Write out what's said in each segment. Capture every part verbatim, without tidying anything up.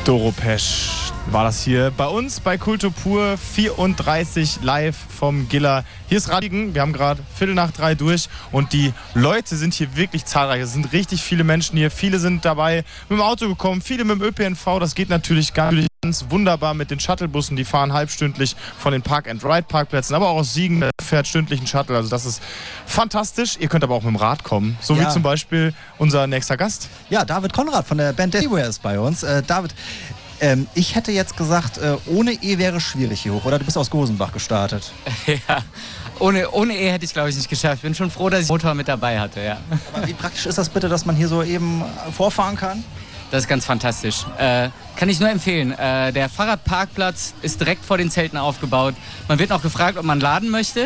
Doro Pesch war das hier bei uns bei Kultur Pur vierunddreißig live vom Giller. Hier ist Radigen, wir haben gerade Viertel nach drei durch und die Leute sind hier wirklich zahlreich. Es sind richtig viele Menschen hier, viele sind dabei mit dem Auto gekommen, viele mit dem Ö P N V. Das geht natürlich ganz wunderbar mit den Shuttlebussen, die fahren halbstündlich von den Park-and-Ride-Parkplätzen, aber auch aus Siegen fährt stündlich ein Shuttle, also das ist fantastisch. Ihr könnt aber auch mit dem Rad kommen, so ja. Wie zum Beispiel unser nächster Gast. Ja, David Konrad von der Band Anywhere ist bei uns. Äh, David, ähm, ich hätte jetzt gesagt, äh, ohne E wäre es schwierig hier hoch, oder? Du bist aus Gosenbach gestartet. Ja, ohne, ohne E hätte ich glaube ich nicht geschafft. Ich bin schon froh, dass ich den Motor mit dabei hatte, ja. Aber wie praktisch ist das bitte, dass man hier so eben vorfahren kann? Das ist ganz fantastisch. Äh, kann ich nur empfehlen. Äh, der Fahrradparkplatz ist direkt vor den Zelten aufgebaut. Man wird noch gefragt, ob man laden möchte.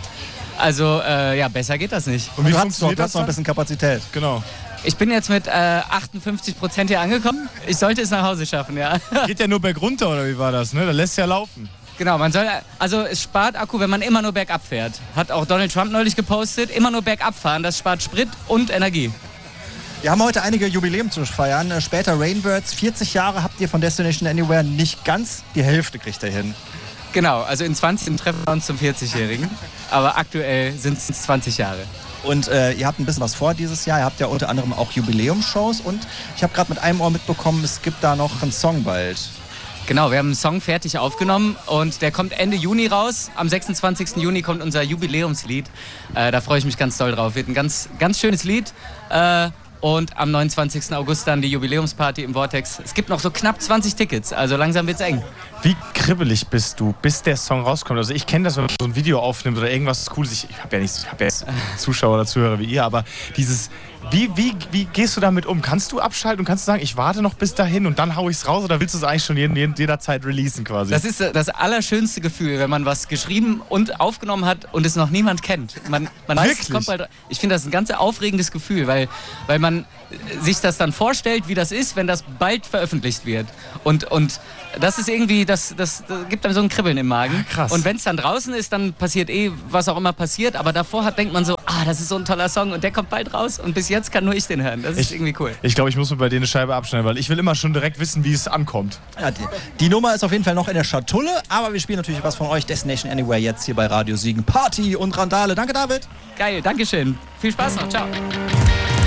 Also, äh, ja, besser geht das nicht. Und wie funktioniert das? Du hast noch ein bisschen Kapazität. Genau. Ich bin jetzt mit äh, achtundfünfzig Prozent hier angekommen. Ich sollte es nach Hause schaffen, ja. Geht ja nur bergunter, oder wie war das? Ne? Da lässt ja laufen. Genau, man soll, also es spart Akku, wenn man immer nur bergab fährt. Hat auch Donald Trump neulich gepostet. Immer nur bergab fahren, das spart Sprit und Energie. Wir haben heute einige Jubiläum zu feiern. Später Rainbirds, vierzig Jahre habt ihr von Destination Anywhere, nicht ganz die Hälfte kriegt ihr hin. Genau, also in zwanzig treffen wir uns zum vierzigjährigen, aber aktuell sind es zwanzig Jahre. Und äh, ihr habt ein bisschen was vor dieses Jahr, ihr habt ja unter anderem auch Jubiläumsshows und ich habe gerade mit einem Ohr mitbekommen, es gibt da noch einen Song bald. Genau, wir haben einen Song fertig aufgenommen und der kommt Ende Juni raus. Am sechsundzwanzigsten Juni kommt unser Jubiläumslied. Äh, da freue ich mich ganz doll drauf. Wird ein ganz, ganz schönes Lied. Äh, Und am neunundzwanzigsten August dann die Jubiläumsparty im Vortex. Es gibt noch so knapp zwanzig Tickets, also langsam wird's eng. Wie kribbelig bist du, bis der Song rauskommt? Also ich kenne das, wenn man so ein Video aufnimmt oder irgendwas Cooles. Ich habe ja nicht, ich habe ja jetzt Zuschauer oder Zuhörer wie ihr, aber dieses, wie, wie, wie gehst du damit um? Kannst du abschalten und kannst du sagen, ich warte noch bis dahin und dann hau ich's raus oder willst du es eigentlich schon jeden, jeden, jederzeit releasen quasi? Das ist das allerschönste Gefühl, wenn man was geschrieben und aufgenommen hat und es noch niemand kennt. Man, man weiß, es kommt bald, ich finde das ein ganz aufregendes Gefühl, weil, weil man sich das dann vorstellt, wie das ist, wenn das bald veröffentlicht wird. Und, und das ist irgendwie, das, das, das gibt einem so ein Kribbeln im Magen. Ah, krass. Und wenn es dann draußen ist, dann passiert eh, was auch immer passiert. Aber davor hat, denkt man so, ah, das ist so ein toller Song und der kommt bald raus. Und bis jetzt kann nur ich den hören. Das ist ich, irgendwie cool. Ich glaube, ich muss mir bei denen eine Scheibe abschneiden, weil ich will immer schon direkt wissen, wie es ankommt. Ja, die, die Nummer ist auf jeden Fall noch in der Schatulle, aber wir spielen natürlich was von euch. Destination Anywhere jetzt hier bei Radio Siegen. Party und Randale. Danke, David. Geil, Dankeschön. Viel Spaß noch. Ciao.